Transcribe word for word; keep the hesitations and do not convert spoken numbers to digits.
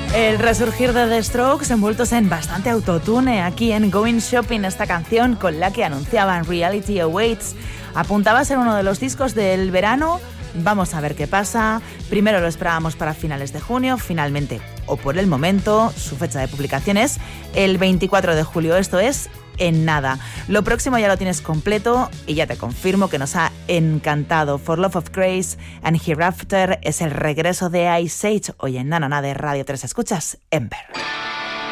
El resurgir de The Strokes envueltos en bastante autotune aquí en Going Shopping, esta canción con la que anunciaban Reality Awaits. Apuntaba a ser uno de los discos del verano. Vamos a ver qué pasa. Primero lo esperábamos para finales de junio, finalmente, o por el momento, su fecha de publicación es el veinticuatro de julio, esto es en nada. Lo próximo ya lo tienes completo y ya te confirmo que nos ha encantado. For Love of Grace and Hereafter es el regreso de Ice Age. Hoy en Nana de Radio tres escuchas Ember.